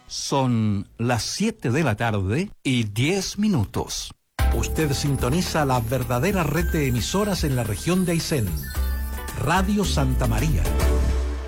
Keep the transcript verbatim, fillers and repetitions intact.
Son las siete de la tarde y diez minutos. Usted sintoniza la verdadera red de emisoras en la región de Aysén. Radio Santa María.